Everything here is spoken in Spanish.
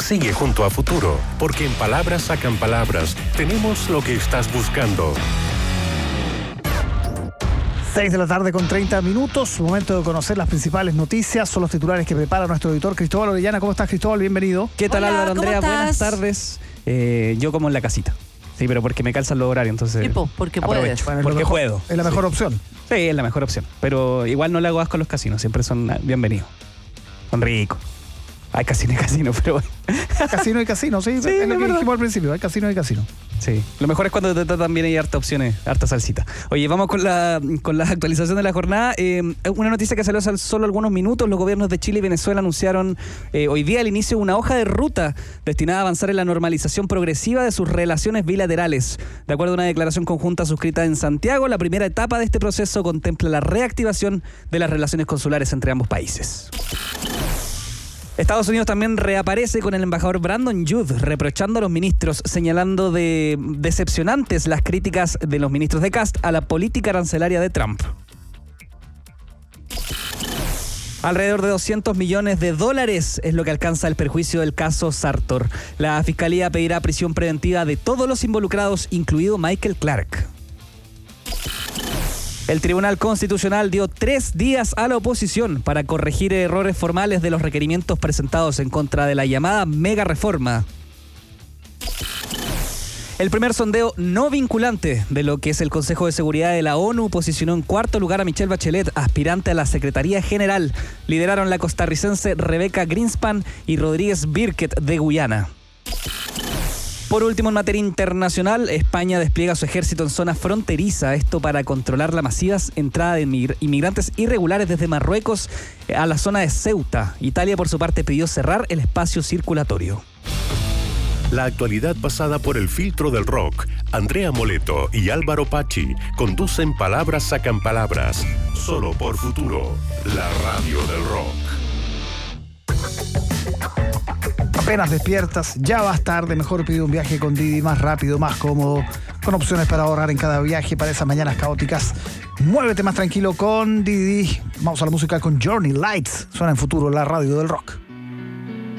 Sigue junto a Futuro, porque en Palabras Sacan Palabras tenemos lo que estás buscando. 6 de la tarde con 30 minutos, momento de conocer las principales noticias, son los titulares que prepara nuestro editor Cristóbal Orellana. ¿Cómo estás, Cristóbal? Bienvenido. ¿Qué tal, Hola, Álvaro, Andrea? ¿cómo Buenas estás? tardes. Yo como en la casita. Sí, pero porque me calzan los horarios, entonces Tipo, porque aprovecho. puedes. Bueno, Porque mejor, puedo. Es la mejor opción. Sí, es la mejor opción. Pero igual no le hago asco a los casinos, siempre son bienvenidos. Son ricos. Hay casino y casino, pero bueno. Casino y casino, sí, Sí, es lo es que verdad. dijimos al principio, hay casino y casino. Sí, lo mejor es cuando te tratan bien y hay harta opciones, harta salsita. Oye, vamos con la actualización de la jornada. Una noticia que salió hace solo algunos minutos. Los gobiernos de Chile y Venezuela anunciaron hoy día el inicio de una hoja de ruta destinada a avanzar en la normalización progresiva de sus relaciones bilaterales. De acuerdo a una declaración conjunta suscrita en Santiago, la primera etapa de este proceso contempla la reactivación de las relaciones consulares entre ambos países. Estados Unidos también reaparece con el embajador Brandon Judd reprochando a los ministros, señalando de decepcionantes las críticas de los ministros de Cast a la política arancelaria de Trump. Alrededor de $200 millones es lo que alcanza el perjuicio del caso Sartor. La Fiscalía pedirá prisión preventiva de todos los involucrados, incluido Michael Clark. El Tribunal Constitucional dio 3 días a la oposición para corregir errores formales de los requerimientos presentados en contra de la llamada mega reforma. El primer sondeo no vinculante de lo que es el Consejo de Seguridad de la ONU posicionó en cuarto lugar a Michelle Bachelet, aspirante a la Secretaría General. Lideraron la costarricense Rebecca Greenspan y Rodríguez Birket de Guyana. Por último, en materia internacional, España despliega su ejército en zona fronteriza, esto para controlar la masiva entrada de inmigrantes irregulares desde Marruecos a la zona de Ceuta. Italia, por su parte, pidió cerrar el espacio circulatorio. La actualidad pasada por el filtro del rock. Andrea Moleto y Álvaro Pachi conducen Palabras Sacan Palabras, solo por Futuro, la radio del rock. Apenas despiertas, ya vas tarde, mejor pide un viaje con Didi, más rápido, más cómodo, con opciones para ahorrar en cada viaje para esas mañanas caóticas. Muévete más tranquilo con Didi. Vamos a la música con Journey Lights. Suena en Futuro, la radio del rock.